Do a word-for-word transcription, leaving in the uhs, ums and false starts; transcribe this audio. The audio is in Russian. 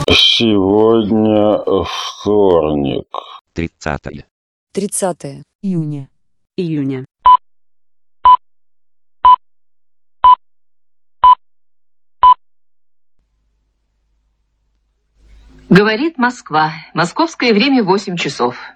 Сегодня вторник. тридцатое. тридцатое июня. Июня. Говорит Москва. Московское время восемь часов.